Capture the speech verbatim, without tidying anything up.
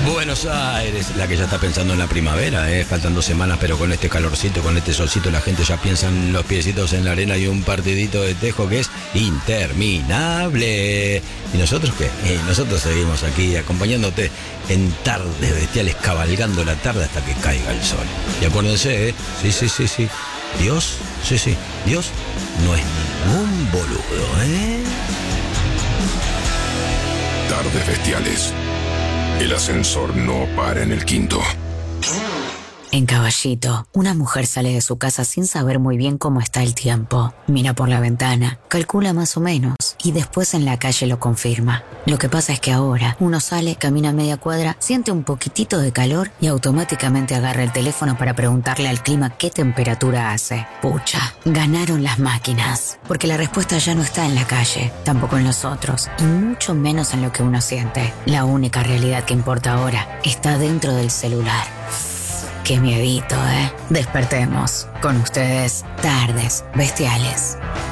Buenos Aires, la que ya está pensando en la primavera, ¿eh? Faltan dos semanas, pero con este calorcito, con este solcito, la gente ya piensa en los piecitos en la arena y un partidito de tejo que es interminable. ¿Y nosotros qué? Y nosotros seguimos aquí acompañándote en Tardes Bestiales, cabalgando la tarde hasta que caiga el sol. Y acuérdense, ¿eh? Sí, sí, sí, sí. Dios, sí, sí, Dios no es ningún boludo, ¿eh? Tardes Bestiales. El ascensor no para en el quinto. En Caballito, una mujer sale de su casa sin saber muy bien cómo está el tiempo. Mira por la ventana, calcula más o menos y después en la calle lo confirma. Lo que pasa es que ahora uno sale, camina media cuadra, siente un poquitito de calor y automáticamente agarra el teléfono para preguntarle al clima qué temperatura hace. Pucha, ganaron las máquinas. Porque la respuesta ya no está en la calle, tampoco en los otros y mucho menos en lo que uno siente. La única realidad que importa ahora está dentro del celular. Qué miedito, ¿eh? Despertemos. Con ustedes, Tardes Bestiales.